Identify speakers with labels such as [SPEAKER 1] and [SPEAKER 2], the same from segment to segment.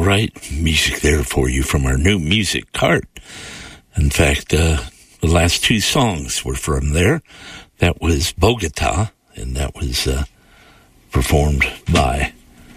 [SPEAKER 1] right, music there for you from our new music cart. In fact, the last two songs were from there. That was Bogota, and that was performed by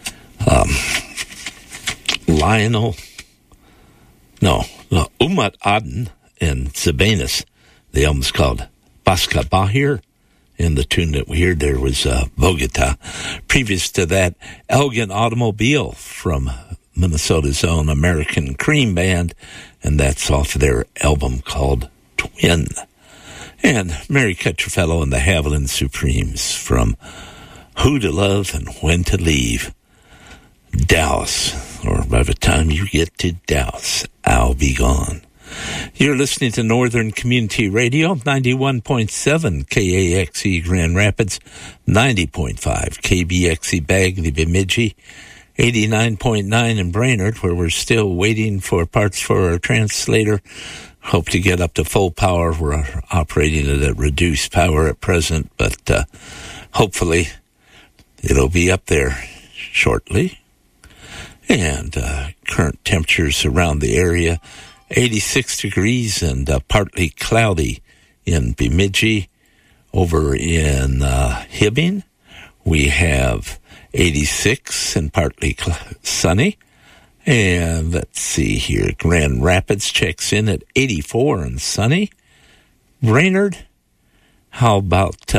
[SPEAKER 1] Umut Aden and Sabanus. The album's called Baska Bahir, and the tune that we heard there was Bogota. Previous to that, Elegant Automobile from Minnesota's own American Cream Band, and that's off their album called Twin. And Mary Cutcherfellow and the Haviland Supremes from Who to Love and When to Leave. Dallas, or by the time you get to Dallas, I'll be gone. You're listening to Northern Community Radio, 91.7 KAXE Grand Rapids, 90.5 KBXE Bagley Bemidji, 89.9 in Brainerd, where we're still waiting for parts for our translator. Hope to get up to full power. We're operating at a reduced power at present, but hopefully it'll be up there shortly. And current temperatures around the area, 86 degrees and partly cloudy in Bemidji. Over in Hibbing, we have 86 and partly sunny. And let's see here, Grand Rapids checks in at 84 and sunny. Brainerd, how about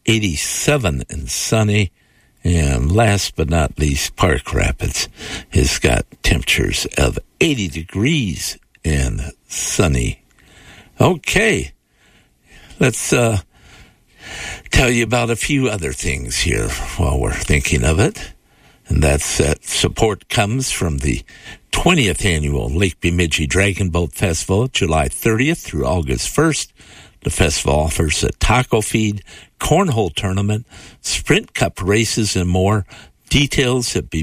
[SPEAKER 1] 87 and sunny? And last but not least, Park Rapids has got temperatures of 80 degrees and sunny. Okay, let's tell you about a few other things here while we're thinking of it. And that's that support comes from the 20th Annual Lake Bemidji Dragon Boat Festival, July 30th through August 1st. The festival offers a taco feed, cornhole tournament, sprint cup races, and more. Details at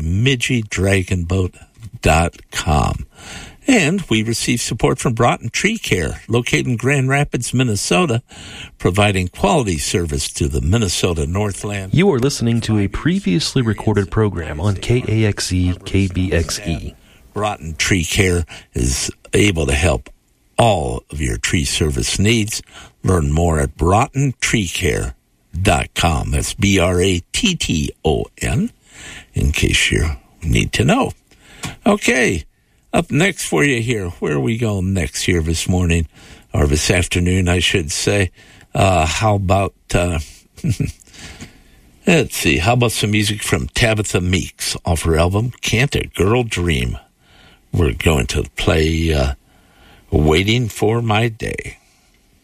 [SPEAKER 1] BemidjiDragonBoat.com. And we receive support from Broughton Tree Care, located in Grand Rapids, Minnesota, providing quality service to the Minnesota Northland.
[SPEAKER 2] You are listening to a previously recorded program on KAXE KBXE.
[SPEAKER 1] Broughton Tree Care is able to help all of your tree service needs. Learn more at BroughtonTreeCare.com. That's BRATTON, in case you need to know. Okay. Up next for you here, where are we going next here this morning, or this afternoon, I should say. How about, let's see, how about some music from Tabitha Meeks off her album, Can't a Girl Dream? We're going to play Waiting for My Day.